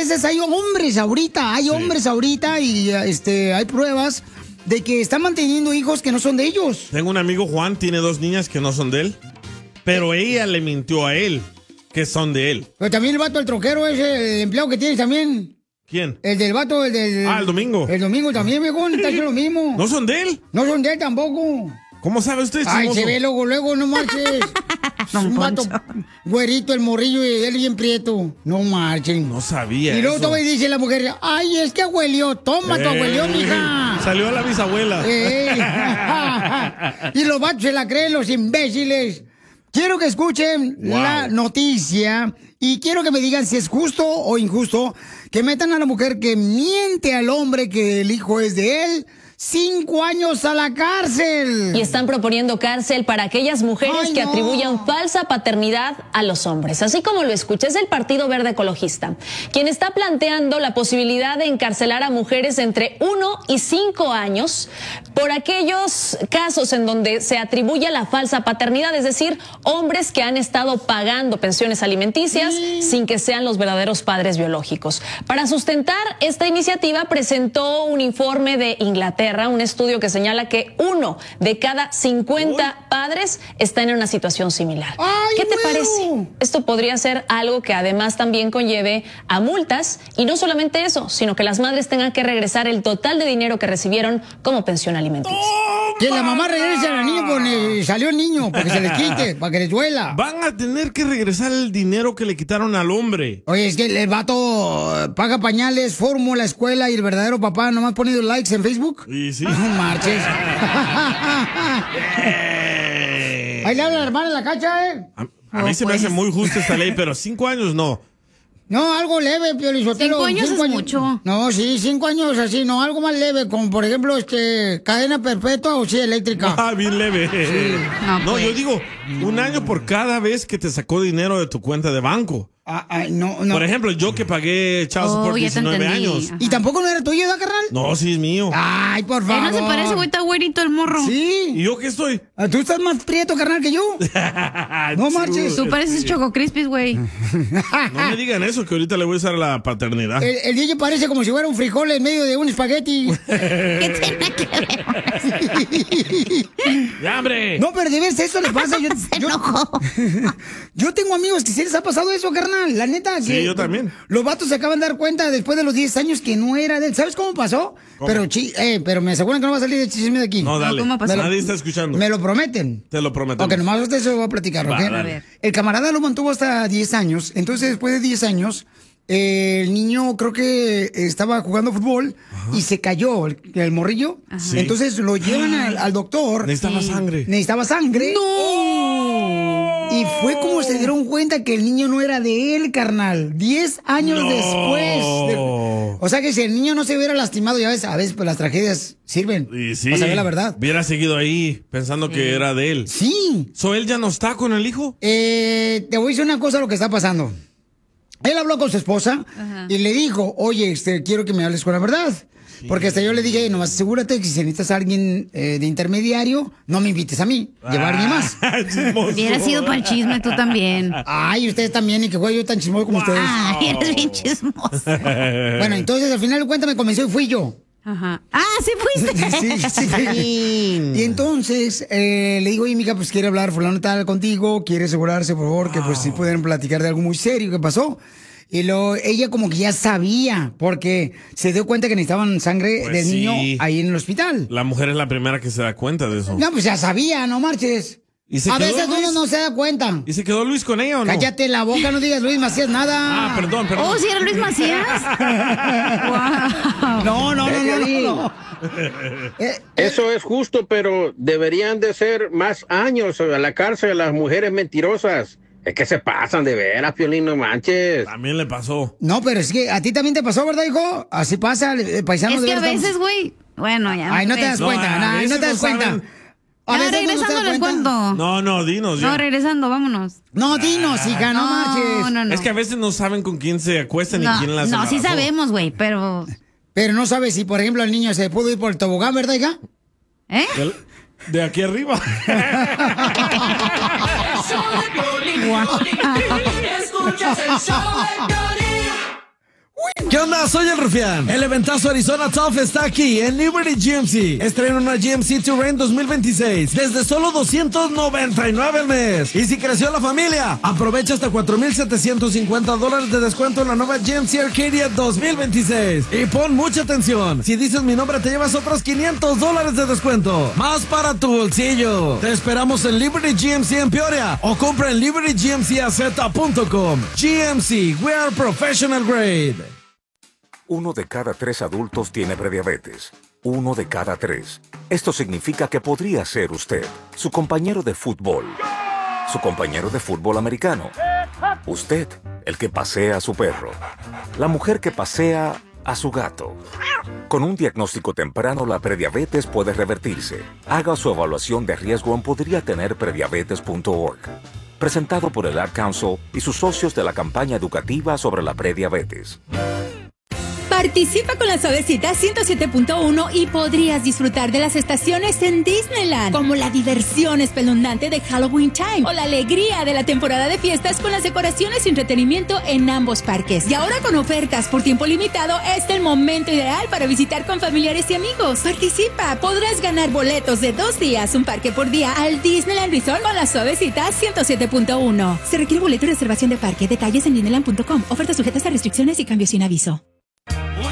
veces hay hombres ahorita, y hay pruebas de que están manteniendo hijos que no son de ellos. Tengo un amigo, Juan, tiene 2 niñas que no son de él, pero ella le mintió a él que son de él. Pero también el vato, el troquero ese, el empleado que tienes también. ¿Quién? El del vato, el Domingo. El Domingo también, viejón, está haciendo lo mismo. ¿No son de él? No son de él tampoco. ¿Cómo sabe usted, chismoso? Ay, se ve luego, no marches. Un vato güerito, el morrillo, y él bien prieto. No marchen. No sabía. Y luego eso. todavía dice la mujer, ay, es que abuelió. Toma tu abuelió, mija. Salió a la bisabuela. Y los vatos se la creen, los imbéciles. Quiero que escuchen la noticia y quiero que me digan si es justo o injusto que metan a la mujer que miente al hombre que el hijo es de él 5 años a la cárcel. Y están proponiendo cárcel para aquellas mujeres que atribuyan falsa paternidad a los hombres. Así como lo escucha, es el Partido Verde Ecologista, quien está planteando la posibilidad de encarcelar a mujeres entre 1 y 5 años por aquellos casos en donde se atribuya la falsa paternidad, es decir, hombres que han estado pagando pensiones alimenticias sin que sean los verdaderos padres biológicos. Para sustentar esta iniciativa presentó un informe de Inglaterra, un estudio que señala que 1 de cada 50 padres están en una situación similar. ¿Qué te parece? Esto podría ser algo que además también conlleve a multas, y no solamente eso, sino que las madres tengan que regresar el total de dinero que recibieron como pensión alimenticia. Que la mamá regrese al niño cuando salió el niño, para que se les quite, para que les duela. Van a tener que regresar el dinero que le quitaron al hombre. Oye, es que el vato paga pañales, fórmula, escuela, y el verdadero papá nomás poniendo likes en Facebook. Sí. No marches. Ahí le habla la hermana en la cacha, ¿eh? A mí se me hace muy justa esta ley, pero 5 años no. No, algo leve, Pio Lizotelo. 5 años es mucho. No, sí, 5 años así, no, algo más leve, como por ejemplo, cadena perpetua o silla eléctrica. Ah, bien leve. Sí. No, yo digo, 1 año por cada vez que te sacó dinero de tu cuenta de banco. No. Por ejemplo, yo que pagué child support 19 años. ¿Y tampoco no era tuyo, da, carnal? No, sí es mío. Ay, por favor. No se parece, güey, está güerito el morro. Sí. ¿Y yo qué estoy? Tú estás más prieto, carnal, que yo. No marches. Tú pareces Choco Crispies, güey. No me digan eso, que ahorita le voy a usar la paternidad. El DJ parece como si fuera un frijol en medio de un espagueti. ¿Qué tiene que ver? ¡Ya, hombre! No, pero de veras eso le pasa. Yo tengo amigos que sí les ha pasado eso, carnal. La neta. Sí, que yo también. Los vatos se acaban de dar cuenta después de los 10 años que no era de él. ¿Sabes cómo pasó? ¿Cómo? Pero me aseguran que no va a salir de chisme de aquí. No, dale. ¿Cómo pasó? Nadie está escuchando. Me lo prometen. Te lo prometo. Ok, nomás usted se lo va a platicar, ¿ok? Va, dale. El camarada lo mantuvo hasta 10 años. Entonces, después de 10 años, el niño creo que estaba jugando fútbol y se cayó el morrillo. Sí. Entonces lo llevan al doctor. Necesitaba sangre. Necesitaba sangre. ¡No! Y fue como se dieron cuenta que el niño no era de él, carnal. 10 años después. O sea que si el niño no se hubiera lastimado, ya ves, a veces pues, las tragedias sirven. Y sí. Para saber la verdad. Hubiera seguido ahí pensando que era de él. Sí. ¿So él ya no está con el hijo? Te voy a decir una cosa lo que está pasando. Él habló con su esposa y le dijo, oye, quiero que me hables con la verdad. Sí. Porque hasta yo le dije, nomás asegúrate que si necesitas a alguien de intermediario, no me invites a mí, lleva a alguien más. Hubiera sido para el chisme tú también. Ay, ustedes también, y que güey, yo tan chismoso como ustedes. Ay, eres bien chismoso. Bueno, entonces al final de cuentas me convenció y fui yo. Ajá. Sí fuiste. Sí. Y entonces le digo, oye, mija, pues quiere hablar fulano tal contigo, quiere asegurarse, por favor, que pues sí pueden platicar de algo muy serio que pasó. Y ella como que ya sabía, porque se dio cuenta que necesitaban sangre del niño ahí en el hospital. La mujer es la primera que se da cuenta de eso. No, pues ya sabía, no marches. A veces uno no se da cuenta. ¿Y se quedó Luis con ella o no? Cállate la boca, no digas Luis Macías nada. Perdón. Oh, ¿sí era Luis Macías? Wow. No. Eso es justo, pero deberían de ser más años a la cárcel a las mujeres mentirosas. Es que se pasan de veras, Piolín, no manches. También le pasó. No, pero es que a ti también te pasó, ¿verdad, hijo? Así pasa, paisano. Es que a veces, güey. Bueno, ya. Ay, no te das cuenta, no te das cuenta. Regresando les cuento. No, dinos. Ya. No, regresando, vámonos. No, dinos, hija, no marches. No. Es que a veces no saben con quién se acuestan ni quién las embarazó. embarazó. Sí sabemos, güey, pero... Pero no sabes si, por ejemplo, el niño se pudo ir por el tobogán, ¿verdad, hija? De aquí arriba. ¿Qué onda? Soy el Rufián. El eventazo Arizona Tough está aquí en Liberty GMC. Estrena una GMC Terrain 2026 desde solo $299 al mes. Y si creció la familia, aprovecha hasta $4,750 de descuento en la nueva GMC Arcadia 2026. Y pon mucha atención. Si dices mi nombre, te llevas otros $500 de descuento. Más para tu bolsillo. Te esperamos en Liberty GMC en Peoria o compra en libertygmcaz.com. GMC, we are professional grade. 1 de cada 3 adultos tiene prediabetes. 1 de cada 3. Esto significa que podría ser usted, su compañero de fútbol, su compañero de fútbol americano, usted, el que pasea a su perro, la mujer que pasea a su gato. Con un diagnóstico temprano, la prediabetes puede revertirse. Haga su evaluación de riesgo en podriatenerprediabetes.org. Presentado por el Ad Council y sus socios de la campaña educativa sobre la prediabetes. Participa con la Suavecita 107.1 y podrías disfrutar de las estaciones en Disneyland, como la diversión espeluznante de Halloween Time o la alegría de la temporada de fiestas con las decoraciones y entretenimiento en ambos parques. Y ahora con ofertas por tiempo limitado, es el momento ideal para visitar con familiares y amigos. Participa, podrás ganar boletos de 2 días, un parque por día al Disneyland Resort con la Suavecita 107.1. Se requiere boleto y reservación de parque. Detalles en disneyland.com. Ofertas sujetas a restricciones y cambios sin aviso.